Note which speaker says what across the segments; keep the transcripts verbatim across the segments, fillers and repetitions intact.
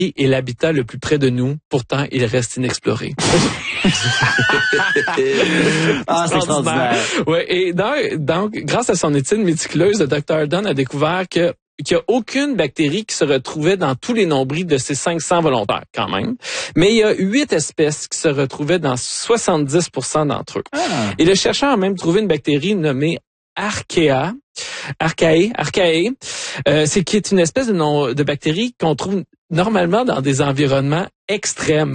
Speaker 1: est l'habitat le plus près de nous. Pourtant, il reste inexploré.
Speaker 2: Ah, c'est extraordinaire.
Speaker 1: Ouais, et donc, donc, grâce à son étude méticuleuse, le docteur Dunn a découvert que qu'il n'y a aucune bactérie qui se retrouvait dans tous les nombrils de ces cinq cents volontaires, quand même. Mais il y a huit espèces qui se retrouvaient dans soixante-dix pour cent d'entre eux. Ah. Et le chercheur a même trouvé une bactérie nommée Archaea, Archaea, Archaea, euh, c'est qui est une espèce de, non, de bactérie qu'on trouve normalement dans des environnements extrêmes.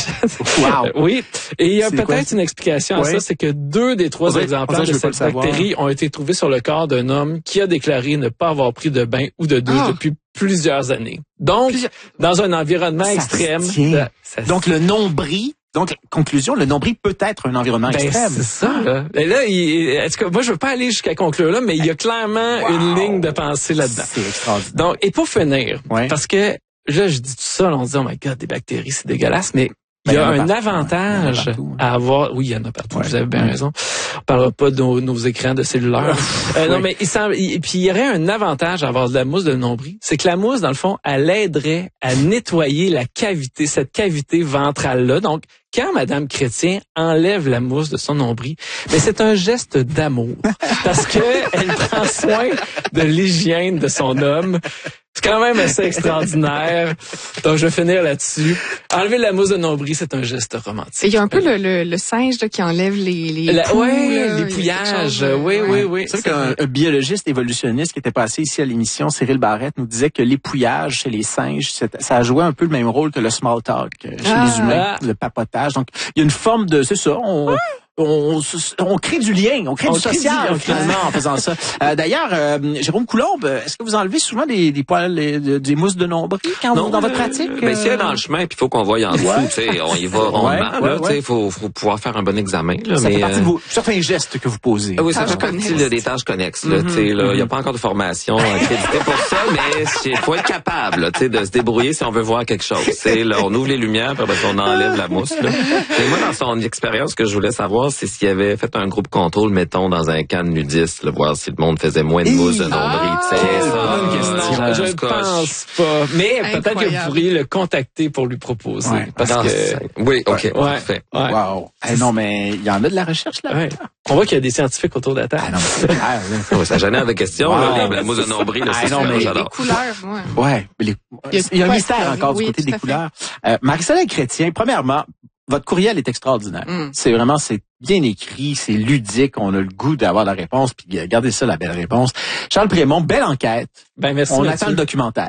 Speaker 2: Wow.
Speaker 1: Oui. Et il y a
Speaker 2: c'est
Speaker 1: peut-être une explication
Speaker 2: oui.
Speaker 1: à ça, c'est que deux des trois
Speaker 2: dirait,
Speaker 1: exemplaires de cette bactérie ont été trouvés sur le corps d'un homme qui a déclaré ne pas avoir pris de bain ou de douche ah. depuis plusieurs années. Donc, Plusieurs... dans un environnement ça extrême.
Speaker 2: Ça ça Donc, le nombril. Donc, conclusion, le nombril peut être un environnement
Speaker 1: ben,
Speaker 2: extrême.
Speaker 1: C'est ça, là. Et là, il, est-ce que moi, je veux pas aller jusqu'à conclure là, mais il y a clairement wow. une ligne de pensée là-dedans.
Speaker 2: C'est extraordinaire.
Speaker 1: Donc, et pour finir,
Speaker 2: ouais.
Speaker 1: parce que là, je dis tout ça, là, on se dit, oh my God, des bactéries, c'est dégueulasse, mais il y a un avantage à avoir. Oui, il y en a partout. Ouais. Vous avez bien raison. On parlera pas de nos, nos écrans de cellulaire. euh, non, mais il semble. Et puis il y aurait un avantage à avoir de la mousse de nombril. C'est que la mousse, dans le fond, elle aiderait à nettoyer la cavité, cette cavité ventrale là. Donc, quand Madame Chrétien enlève la mousse de son nombril, mais c'est un geste d'amour parce que elle prend soin de l'hygiène de son homme. C'est quand même assez extraordinaire. Donc, je vais finir là-dessus. Enlever la mousse de nombril, c'est un geste romantique.
Speaker 3: Il y a un peu le, le, le singe là, qui enlève les les
Speaker 1: la,
Speaker 3: poux,
Speaker 1: ouais,
Speaker 3: là,
Speaker 1: les pouillages. De... Oui, oui, oui, oui.
Speaker 2: C'est vrai qu'un un biologiste évolutionniste qui était passé ici à l'émission, Cyril Barrette, nous disait que l'épouillage chez les singes, ça a joué un peu le même rôle que le small talk chez ah. les humains, le papotage. Donc, il y a une forme de, c'est ça, on... Ouais. On, on crée du lien, on crée on du crée social du, finalement en faisant ça. Euh, D'ailleurs, euh, Jérôme Coulombe, est-ce que vous enlevez souvent des, des poils, des, des mousses de nombril quand non, vous, dans votre pratique?
Speaker 4: Euh, ben, si elle est dans le chemin, puis il faut qu'on voie en dessous, ouais. tu sais, on y va rondement. Ouais, ouais, là, tu sais, faut, faut pouvoir faire un bon examen. Là,
Speaker 2: ça
Speaker 4: mais,
Speaker 2: fait partie
Speaker 4: euh...
Speaker 2: de vos certains gestes que vous posez.
Speaker 4: Ah oui, ça fait partie là, des tâches connexes. Là, mm-hmm. tu sais, là, il y a pas encore de formation accréditée pour ça, mais il faut être capable, tu sais, de se débrouiller si on veut voir quelque chose. C'est là, on ouvre les lumières, puis on enlève la mousse. Là. Et moi, dans son expérience, ce que je voulais savoir, c'est s'il y avait fait un groupe contrôle, mettons, dans un camp de nudistes, là, voir si le monde faisait moins de mousse de nombril.
Speaker 1: Ah,
Speaker 4: c'est ça.
Speaker 1: Bonne question. Non, je ne pense pas. Mais peut-être que vous pourriez le contacter pour lui proposer. Ouais. Parce non, que...
Speaker 4: Oui, OK,
Speaker 1: ouais.
Speaker 4: parfait.
Speaker 2: Ouais. Wow. Hey, non, mais il y en a de la recherche là. Ouais.
Speaker 1: On voit qu'il y a des scientifiques autour de la table.
Speaker 2: Ah non, c'est clair.
Speaker 4: Ouais, ça génère des questions, wow. là, la mousse de nombril. Là,
Speaker 2: ah, non, mais
Speaker 3: les couleurs, moi.
Speaker 2: Ouais. Les... Il, y a, il y a un mystère encore oui, du côté des couleurs. Euh, Marie-Soleil Chrétien, premièrement, votre courriel est extraordinaire. Mm. C'est vraiment, c'est bien écrit, c'est ludique, on a le goût d'avoir la réponse, puis regardez ça, la belle réponse. Charles Prémont, belle enquête.
Speaker 1: Ben merci.
Speaker 2: On
Speaker 1: Mathieu.
Speaker 2: attend le documentaire.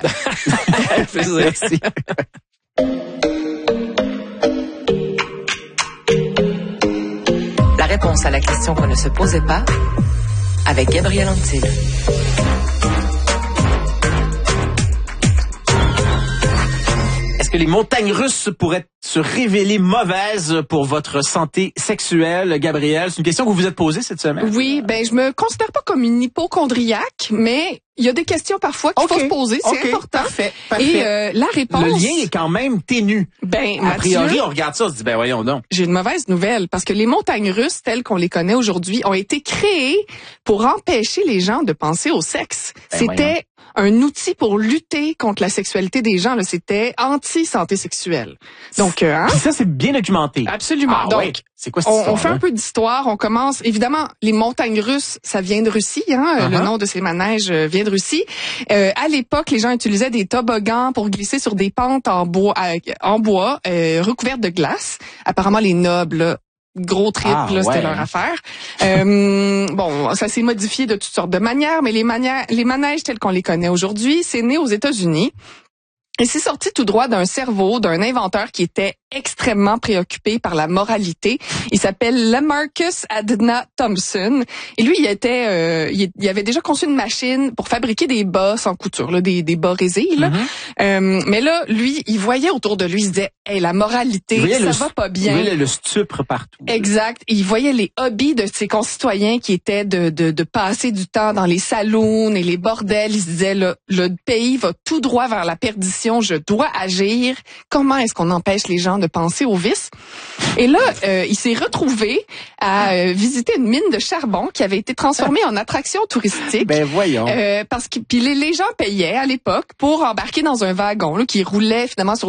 Speaker 1: Merci.
Speaker 5: La réponse à la question qu'on ne se posait pas, avec Gabriel Antil.
Speaker 2: Est-ce que les montagnes russes pourraient se révéler mauvaises pour votre santé sexuelle, Gabrielle? C'est une question que vous vous êtes posée cette semaine.
Speaker 3: Oui, ben je me considère pas comme une hypochondriaque, mais il y a des questions parfois qu'il okay. faut se poser, c'est okay. important.
Speaker 2: Parfait, parfait.
Speaker 3: Et euh, la réponse...
Speaker 2: Le lien est quand même ténu.
Speaker 3: Ben,
Speaker 2: a
Speaker 3: Mathieu,
Speaker 2: priori, on regarde ça, on se dit, ben voyons donc.
Speaker 3: J'ai une mauvaise nouvelle, parce que les montagnes russes, telles qu'on les connaît aujourd'hui, ont été créées pour empêcher les gens de penser au sexe. Ben, C'était... Voyons. un outil pour lutter contre la sexualité des gens. Là, c'était anti-santé sexuelle. Donc, euh, hein?
Speaker 2: Puis ça, c'est bien documenté.
Speaker 3: Absolument.
Speaker 2: Ah,
Speaker 3: Donc,
Speaker 2: ouais. C'est quoi cette
Speaker 3: on,
Speaker 2: histoire,
Speaker 3: on fait
Speaker 2: là?
Speaker 3: un peu d'histoire. On commence, évidemment, les montagnes russes, ça vient de Russie. Hein? Uh-huh. Le nom de ces manèges vient de Russie. Euh, à l'époque, les gens utilisaient des toboggans pour glisser sur des pentes en bois, en bois euh, recouvertes de glace. Apparemment, les nobles... Là, gros trip, ah, là, c'était ouais. leur affaire. Euh, bon, ça s'est modifié de toutes sortes de manières, mais les manières, les manèges tels qu'on les connaît aujourd'hui, c'est né aux États-Unis. Et c'est sorti tout droit d'un cerveau d'un inventeur qui était extrêmement préoccupé par la moralité. Il s'appelle Lamarcus Adna Thompson. Et lui, il était, euh, il, il avait déjà conçu une machine pour fabriquer des bas sans couture, là, des, des bas résés. Là. Mm-hmm. Euh, mais là, lui, il voyait autour de lui, il se disait, hey, la moralité, ça le, va pas bien.
Speaker 2: Il voyait le stupre partout.
Speaker 3: Exact. Et il voyait les hobbies de ses concitoyens qui étaient de, de, de passer du temps dans les saloons et les bordels. Il se disait, le, le pays va tout droit vers la perdition. Je dois agir. Comment est-ce qu'on empêche les gens de penser au vice? Et là, euh, il s'est retrouvé à euh, visiter une mine de charbon qui avait été transformée en attraction touristique.
Speaker 2: Ben voyons.
Speaker 3: Euh, parce que puis les, les gens payaient à l'époque pour embarquer dans un wagon là, qui roulait finalement sur